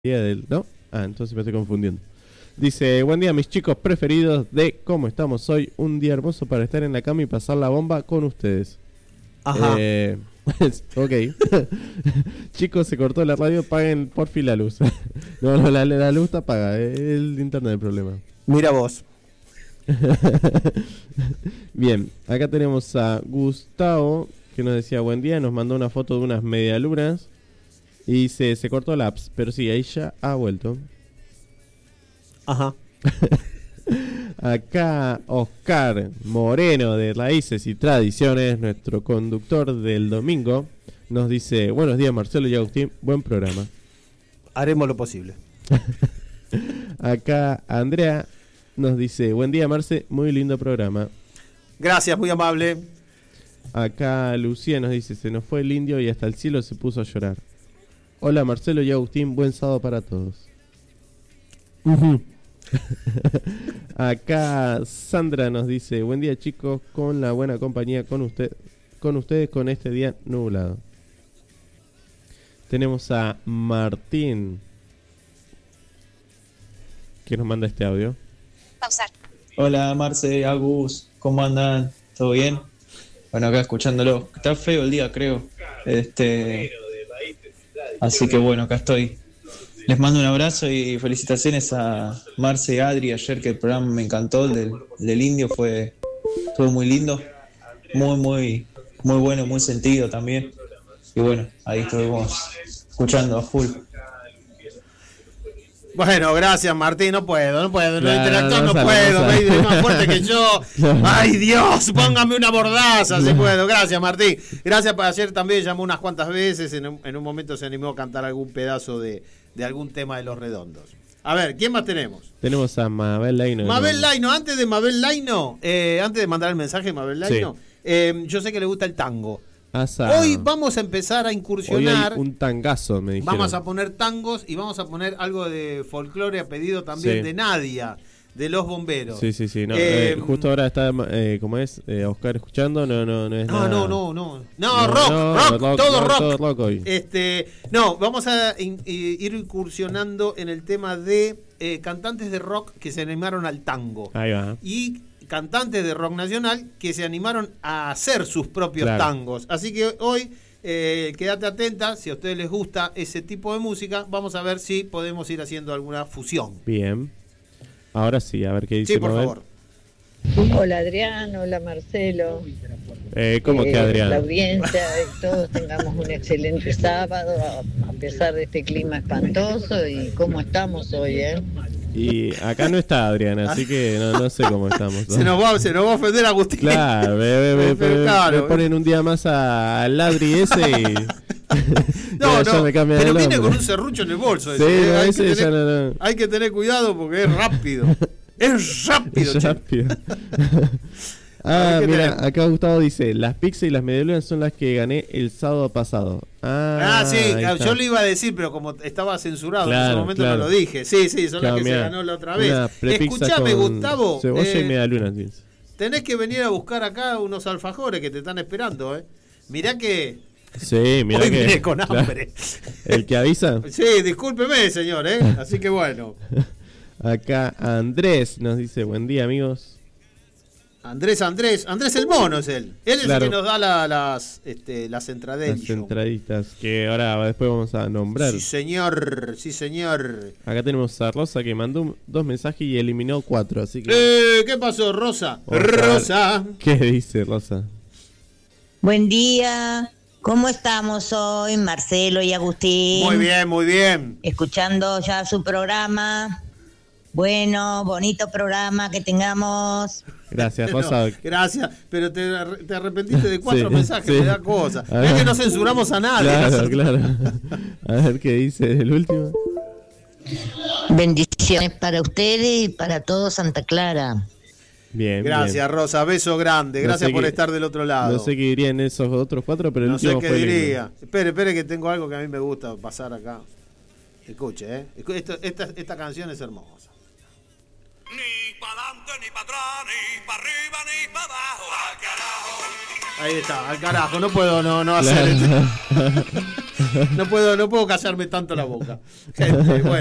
día del... ¿No? Ah, entonces me estoy confundiendo. Dice, buen día mis chicos preferidos de ¿cómo estamos hoy? Un día hermoso para estar en la cama y pasar la bomba con ustedes. Ajá. Ok. Chicos, se cortó la radio, paguen por fin la luz. No, la luz está apagada, es el internet el problema. Mira vos. Bien, acá tenemos a Gustavo, que nos decía buen día, nos mandó una foto de unas medialunas. Y dice, se cortó la apps, pero sí, ahí ya ha vuelto. Ajá. Acá Oscar Moreno de Raíces y Tradiciones, nuestro conductor del domingo, nos dice, buenos días Marcelo y Agustín, buen programa. Haremos lo posible. Acá Andrea nos dice, buen día Marce, muy lindo programa. Gracias, muy amable. Acá Lucía nos dice, se nos fue el indio y hasta el cielo se puso a llorar. Hola Marcelo y Agustín, buen sábado para todos. Acá Sandra nos dice, buen día chicos, con la buena compañía con ustedes con este día nublado. Tenemos a Martín, que nos manda este audio. Pausar. Hola Marce, Agus, ¿cómo andan? ¿Todo bien? Bueno, acá escuchándolo. Está feo el día, creo. Así que bueno, acá estoy. Les mando un abrazo y felicitaciones a Marce y Adri. Ayer que el programa me encantó, el del indio estuvo muy lindo. Muy bueno, muy sentido también. Y bueno, ahí estuvimos escuchando a full. Bueno, gracias Martín, no puedo, Claro, interactuar no sale, puedo, sale. es más fuerte que yo. Ay Dios, póngame una mordaza si puedo. Gracias Martín. Gracias por ayer también llamó unas cuantas veces, en un momento se animó a cantar algún pedazo de algún tema de Los Redondos. A ver, ¿quién más tenemos? Tenemos a Mabel Laino. Mabel Laino, antes de Mabel Laino, antes de mandar el mensaje de Mabel Laino, yo sé que le gusta el tango. Hoy vamos a empezar a incursionar. Hoy hay un tangazo, me dijeron. Vamos a poner tangos y vamos a poner algo de folclore a pedido también de Nadia, de Los Bomberos. Sí. No, justo ahora está, ¿cómo es? Oscar escuchando, no es nada. No, rock, todo rock. Todo rock hoy. No, vamos a ir incursionando en el tema de cantantes de rock que se animaron al tango. Ahí va. Y cantantes de rock nacional que se animaron a hacer sus propios tangos. Así que hoy, quédate atenta, si a ustedes les gusta ese tipo de música, vamos a ver si podemos ir haciendo alguna fusión. Bien. Ahora sí, a ver qué dice. Sí, por Mabel. favor. Hola Adrián, hola Marcelo. ¿Cómo que Adrián? La audiencia, todos tengamos un excelente sábado, a pesar de este clima espantoso. ¿Y cómo estamos hoy, Y acá no está Adrián, así que no sé cómo estamos, ¿no? Se nos va a ofender Agustín. Claro, me ponen un día más al ladri ese y... No, me cambia pero el viene nombre. con un serrucho en el bolso. Sí, Hay que tener cuidado porque es rápido. Es rápido. Es rápido. Mira, acá Gustavo dice, las pizzas y las medialunas son las que gané el sábado pasado. Sí, yo lo iba a decir, pero como estaba censurado en ese momento no lo dije. Sí, son las que se ganó la otra vez. Escuchame, Gustavo. Cebolla y medialunas, dice. Tenés que venir a buscar acá unos alfajores que te están esperando, Mirá que... Sí, mirá hoy que... vine con hambre. ¿El que avisa? Sí, discúlpeme, señor, Así que bueno. Acá Andrés nos dice, buen día, amigos. Andrés el mono es él. Él es el que nos da las entradillas. Las entraditas que ahora después vamos a nombrar. Sí, señor. Acá tenemos a Rosa que mandó 2 mensajes y eliminó 4, así que... ¿Qué pasó, Rosa? Rosa. ¿Qué dice Rosa? Buen día. ¿Cómo estamos hoy, Marcelo y Agustín? Muy bien. Escuchando ya su programa. Bueno, bonito programa que tengamos. Gracias, Rosa. Gracias, pero te arrepentiste de 4 mensajes, me da cosa. Es que no censuramos a nadie. Claro. A ver qué dice el último. Bendiciones para ustedes y para todo Santa Clara. Bien. Gracias, Rosa. Beso grande. Gracias por estar del otro lado. No sé qué dirían esos otros 4, pero el último fue lindo. No sé qué diría. Espere que tengo algo que a mí me gusta pasar acá. Escuche, esta canción es hermosa. Ni para adelante, ni para atrás, ni para arriba, ni para abajo. ¡Al carajo! Ahí está, al carajo. No puedo no hacer esto. No puedo callarme tanto la boca. Gente, bueno.